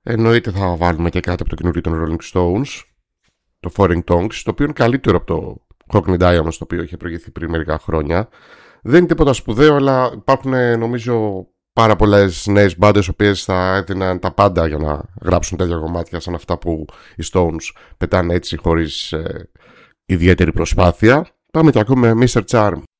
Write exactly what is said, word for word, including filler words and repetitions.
Εννοείται θα βάλουμε και κάτι από το καινούριο των Rolling Stones, το Foreign Tongues, το οποίο είναι καλύτερο από το Cockney Diamonds, το οποίο είχε προηγηθεί πριν μερικά χρόνια. Δεν είναι τίποτα σπουδαίο, αλλά υπάρχουν νομίζω πάρα πολλές νέες μπάντες οι οποίες θα έδιναν τα πάντα για να γράψουν τέτοια κομμάτια σαν αυτά που οι Stones πετάνε έτσι χωρίς ε, ιδιαίτερη προσπάθεια. Πάμε και ακούμε μίστερ Charm.